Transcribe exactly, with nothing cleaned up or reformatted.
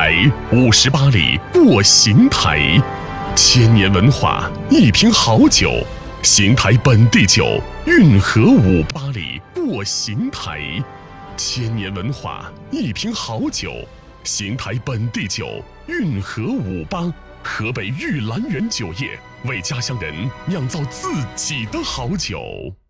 台，五十八里过邢台，千年文化，一瓶好酒。邢台本地酒，运河五八里过邢台，千年文化，一瓶好酒。邢台本地酒，运河五八，河北玉兰园酒业为家乡人酿造自己的好酒。